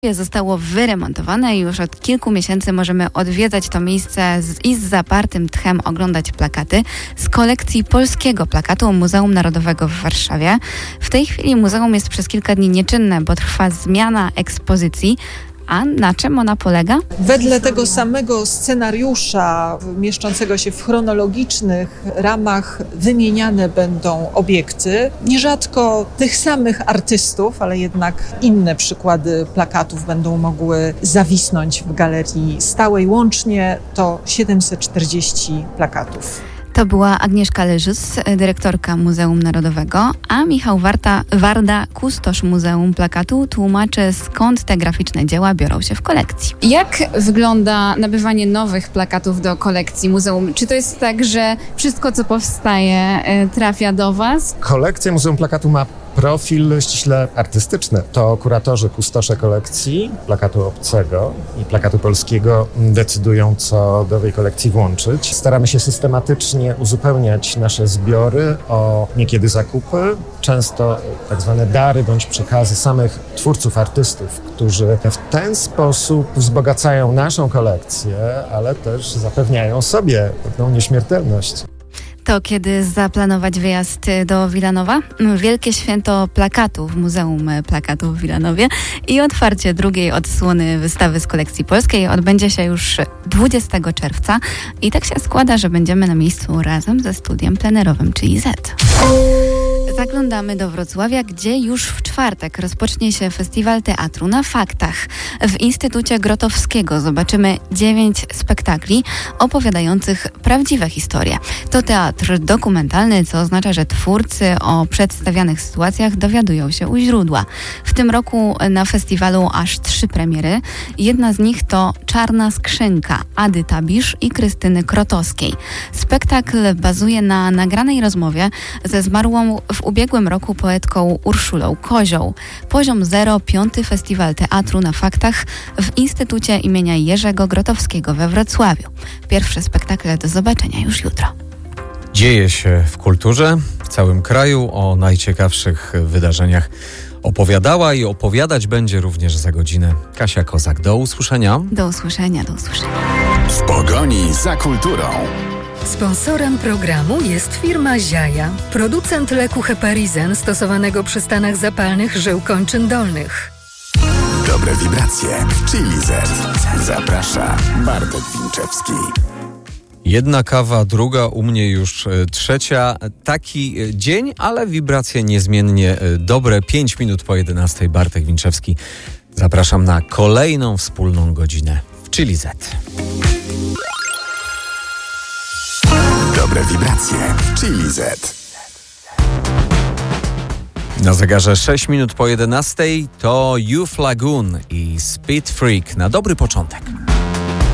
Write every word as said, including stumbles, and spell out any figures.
Zostało wyremontowane i już od kilku miesięcy możemy odwiedzać to miejsce z, i z zapartym tchem oglądać plakaty z kolekcji polskiego plakatu Muzeum Narodowego w Warszawie. W tej chwili muzeum jest przez kilka dni nieczynne, bo trwa zmiana ekspozycji. A na czym ona polega? Wedle tego samego scenariusza mieszczącego się w chronologicznych ramach wymieniane będą obiekty. Nierzadko tych samych artystów, ale jednak inne przykłady plakatów będą mogły zawisnąć w galerii stałej. Łącznie to siedemset czterdzieści plakatów. To była Agnieszka Leżus, dyrektorka Muzeum Narodowego, a Michał Warta, Warda, kustosz Muzeum Plakatu, tłumaczy, skąd te graficzne dzieła biorą się w kolekcji. Jak wygląda nabywanie nowych plakatów do kolekcji muzeum? Czy to jest tak, że wszystko, co powstaje, trafia do Was? Kolekcja Muzeum Plakatu ma profil ściśle artystyczny. To kuratorzy, kustosze kolekcji plakatu obcego i plakatu polskiego decydują, co do tej kolekcji włączyć. Staramy się systematycznie uzupełniać nasze zbiory o niekiedy zakupy, często tak zwane dary bądź przekazy samych twórców, artystów, którzy w ten sposób wzbogacają naszą kolekcję, ale też zapewniają sobie pewną nieśmiertelność. To kiedy zaplanować wyjazd do Wilanowa? Wielkie święto plakatu w Muzeum Plakatu w Wilanowie i otwarcie drugiej odsłony wystawy z kolekcji polskiej odbędzie się już dwudziestego czerwca i tak się składa, że będziemy na miejscu razem ze studiem plenerowym, czyli Z. Zaglądamy do Wrocławia, gdzie już w czwartek rozpocznie się Festiwal Teatru na Faktach. W Instytucie Grotowskiego zobaczymy dziewięć spektakli opowiadających prawdziwe historie. To teatr dokumentalny, co oznacza, że twórcy o przedstawianych sytuacjach dowiadują się u źródła. W tym roku na festiwalu aż trzy premiery. Jedna z nich to Czarna skrzynka Ady Tabisz i Krystyny Krotowskiej. Spektakl bazuje na nagranej rozmowie ze zmarłą w ubiegłym roku poetką Urszulą Kozią. Poziom zero, piąty Festiwal Teatru na Faktach w Instytucie imienia Jerzego Grotowskiego we Wrocławiu. Pierwsze spektakle do zobaczenia już jutro. Dzieje się w kulturze w całym kraju. O najciekawszych wydarzeniach opowiadała i opowiadać będzie również za godzinę Kasia Kozak. Do usłyszenia. Do usłyszenia, do usłyszenia. W pogoni za kulturą. Sponsorem programu jest firma Ziaja, producent leku Heparizen stosowanego przy stanach zapalnych żył kończyn dolnych. Dobre wibracje w Chili Z. Zaprasza Bartek Winczewski. Jedna kawa, druga, u mnie już trzecia. Taki dzień, ale wibracje niezmiennie dobre. Pięć minut po jedenastej. Bartek Winczewski. Zapraszam na kolejną wspólną godzinę w Chili Z. Dobre wibracje w Chili Z. Na zegarze sześć minut po jedenastej to Youth Lagoon i Speed Freak na dobry początek.